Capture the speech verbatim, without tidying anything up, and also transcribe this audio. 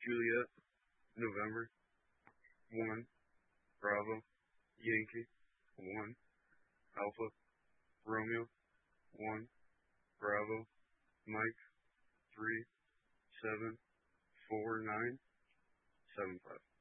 Juliet, November, one, Bravo, Yankee, one, Alpha, Romeo, one, Bravo, Mike, three, seven, four, nine, seven, five.